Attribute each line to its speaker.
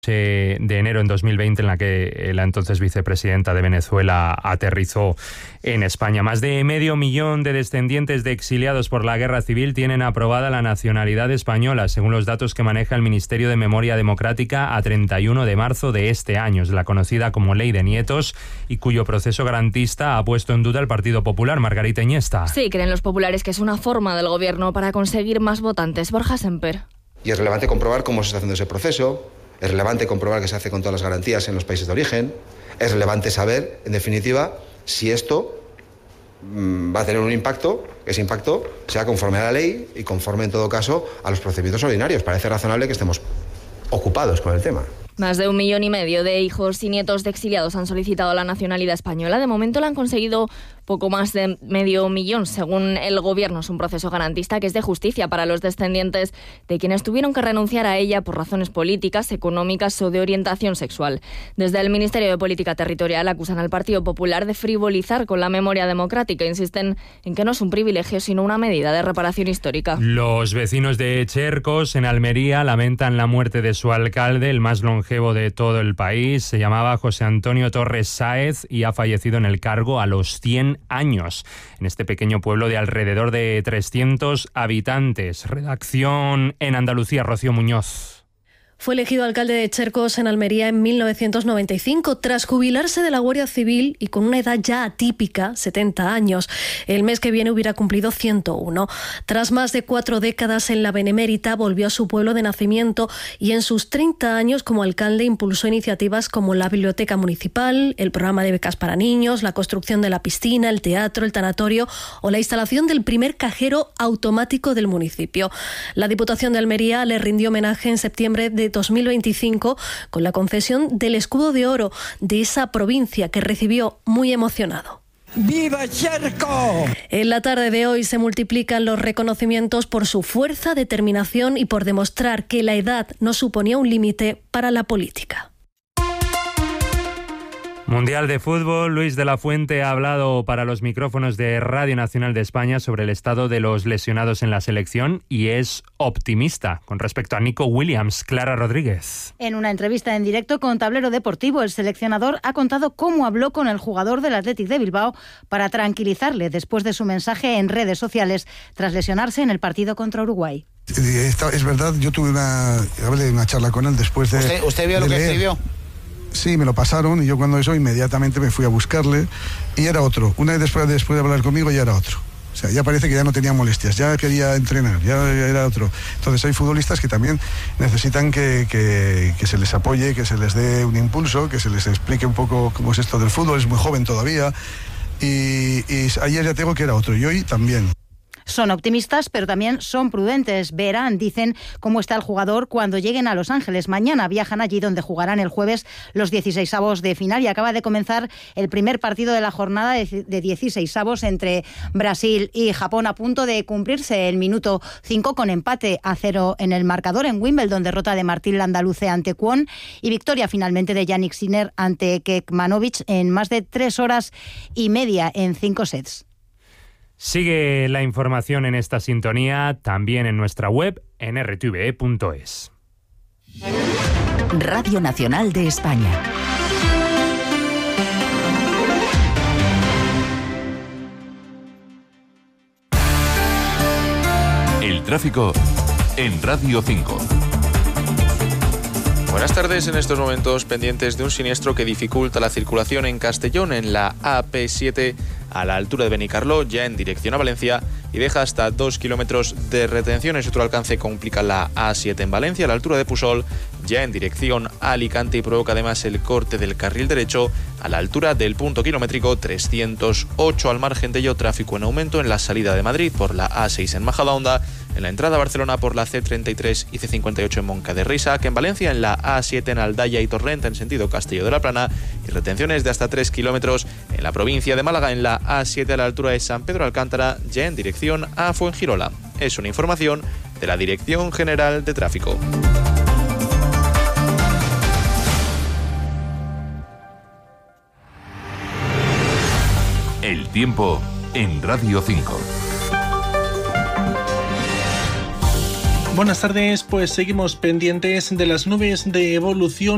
Speaker 1: de enero en 2020, en la que la entonces vicepresidenta de Venezuela aterrizó en España. Más de 500.000 de descendientes de exiliados por la guerra civil tienen aprobada la nacionalidad española, según los datos que maneja el Ministerio de Memoria Democrática a 31 de marzo de este año. Es la conocida como Ley de Nietos y cuyo proceso garantista ha puesto en duda el Partido Popular. Margarita Iniesta.
Speaker 2: Sí, creen los populares que es una forma del gobierno para conseguir más votantes. Borja Semper.
Speaker 3: Y es relevante comprobar cómo se está haciendo ese proceso. Es relevante comprobar que se hace con todas las garantías en los países de origen. Es relevante saber, en definitiva, si esto va a tener un impacto, que ese impacto sea conforme a la ley y conforme, en todo caso, a los procedimientos ordinarios. Parece razonable que estemos ocupados con el tema.
Speaker 2: Más de 1,5 millones de hijos y nietos de exiliados han solicitado la nacionalidad española. De momento la han conseguido poco más de 500.000, según el gobierno. Es un proceso garantista que es de justicia para los descendientes de quienes tuvieron que renunciar a ella por razones políticas, económicas o de orientación sexual. Desde el Ministerio de Política Territorial acusan al Partido Popular de frivolizar con la memoria democrática. Insisten en que no es un privilegio, sino una medida de reparación histórica.
Speaker 1: Los vecinos de Chercos, en Almería, lamentan la muerte de su alcalde, el más longevo de todo el país. Se llamaba José Antonio Torres Sáez y ha fallecido en el cargo a los 100 años, en este pequeño pueblo de alrededor de 300 habitantes. Redacción en Andalucía, Rocío Muñoz.
Speaker 4: Fue elegido alcalde de Chercos, en Almería, en 1995, tras jubilarse de la Guardia Civil y con una edad ya atípica, 70 años. El mes que viene hubiera cumplido 101. Tras más de 4 décadas en la Benemérita, volvió a su pueblo de nacimiento y en sus 30 años como alcalde impulsó iniciativas como la Biblioteca Municipal, el programa de becas para niños, la construcción de la piscina, el teatro, el tanatorio o la instalación del primer cajero automático del municipio. La Diputación de Almería le rindió homenaje en septiembre de 2025 con la concesión del escudo de oro de esa provincia que recibió muy emocionado.
Speaker 5: ¡Viva Cherco!
Speaker 4: En la tarde de hoy se multiplican los reconocimientos por su fuerza, determinación y por demostrar que la edad no suponía un límite para la política.
Speaker 1: Mundial de Fútbol. Luis de la Fuente ha hablado para los micrófonos de Radio Nacional de España sobre el estado de los lesionados en la selección y es optimista con respecto a Nico Williams. Clara Rodríguez.
Speaker 6: En una entrevista en directo con Tablero Deportivo, el seleccionador ha contado cómo habló con el jugador del Athletic de Bilbao para tranquilizarle después de su mensaje en redes sociales tras lesionarse en el partido contra Uruguay.
Speaker 7: Es verdad, yo hablé una charla con él después de...
Speaker 8: ¿Usted vio lo que escribió?
Speaker 7: Sí, me lo pasaron y yo cuando eso inmediatamente me fui a buscarle y era otro. Una vez después de hablar conmigo ya era otro. O sea, ya parece que ya no tenía molestias, ya quería entrenar, ya era otro. Entonces hay futbolistas que también necesitan que se les apoye, que se les dé un impulso, que se les explique un poco cómo es esto del fútbol. Es muy joven todavía y ayer ya tengo que era otro y hoy también.
Speaker 6: Son optimistas, pero también son prudentes. Verán, dicen, cómo está el jugador cuando lleguen a Los Ángeles. Mañana viajan allí donde jugarán el jueves los 16avos de final y acaba de comenzar el primer partido de la jornada de 16avos entre Brasil y Japón, a punto de cumplirse el minuto 5 con empate a 0 en el marcador. En Wimbledon, derrota de Martín Landaluce ante Kwon y victoria finalmente de Jannik Sinner ante Kekmanovic en más de 3 horas y media en 5 sets.
Speaker 1: Sigue la información en esta sintonía, también en nuestra web, en rtve.es.
Speaker 9: Radio Nacional de España.
Speaker 10: El tráfico en Radio 5.
Speaker 11: Buenas tardes. En estos momentos pendientes de un siniestro que dificulta la circulación en Castellón, en la AP7 a la altura de Benicarló, ya en dirección a Valencia, y deja hasta 2 kilómetros de retenciones. Otro alcance complica la A7 en Valencia, a la altura de Pusol, ya en dirección a Alicante, y provoca además el corte del carril derecho a la altura del punto kilométrico 308. Al margen de ello, tráfico en aumento en la salida de Madrid por la A6 en Majadahonda, en la entrada a Barcelona por la C33 y C58 en Moncada-Reixac, que en Valencia en la A7 en Aldaya y Torrent en sentido Castelló de la Plana, y retenciones de hasta 3 kilómetros en la provincia de Málaga en la A7 a la altura de San Pedro Alcántara, ya en dirección a Fuengirola. Es una información de la Dirección General de Tráfico.
Speaker 10: El tiempo en Radio 5.
Speaker 12: Buenas tardes, pues seguimos pendientes de las nubes de evolución